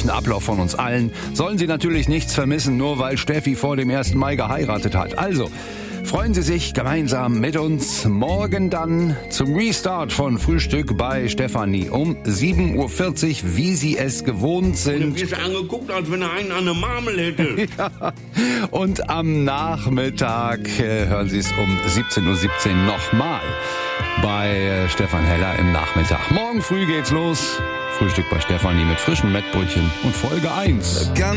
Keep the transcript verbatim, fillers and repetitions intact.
besten Ablauf von uns allen. Sollen Sie natürlich nichts vermissen, nur weil Steffi vor dem ersten Mai geheiratet hat. Also, freuen Sie sich gemeinsam mit uns morgen dann zum Restart von Frühstück bei Stefanie um sieben Uhr vierzig, wie Sie es gewohnt sind. Und du bist angeguckt, als wenn er einen an der Marmel hätte. Ja. Und am Nachmittag äh, hören Sie es um siebzehn Uhr siebzehn nochmal bei äh, Stefan Heller im Nachmittag. Morgen früh geht's los. Frühstück bei Stefanie mit frischen Mettbrötchen und Folge eins. Ganz